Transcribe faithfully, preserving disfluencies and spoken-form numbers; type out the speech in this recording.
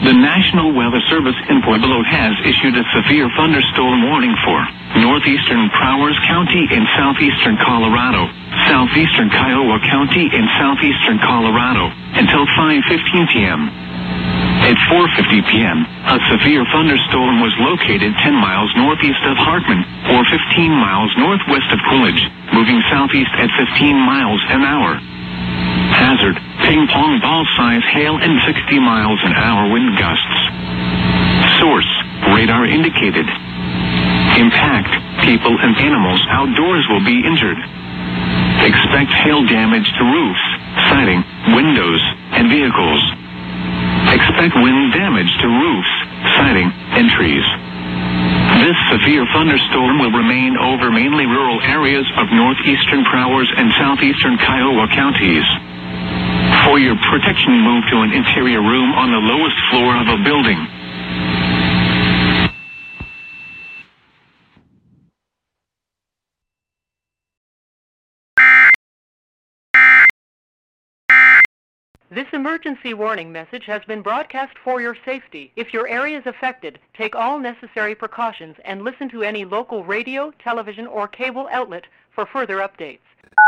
The National Weather Service in Pueblo has issued a severe thunderstorm warning for northeastern Prowers County in southeastern Colorado, southeastern Kiowa County in southeastern Colorado, until five fifteen p.m. At four fifty p.m., a severe thunderstorm was located ten miles northeast of Hartman, or fifteen miles northwest of Coolidge, moving southeast at fifteen miles an hour. Hazard, ping-pong ball-size hail and sixty miles an hour wind gusts. Source, radar indicated. Impact, people and animals outdoors will be injured. Expect hail damage to roofs, siding, windows, and vehicles. Expect wind damage to roofs, siding, and trees. This severe thunderstorm will remain over mainly rural areas of northeastern Prowers and southeastern Kiowa counties. For your protection, move to an interior room on the lowest floor of a building. This emergency warning message has been broadcast for your safety. If your area is affected, take all necessary precautions and listen to any local radio, television, or cable outlet for further updates.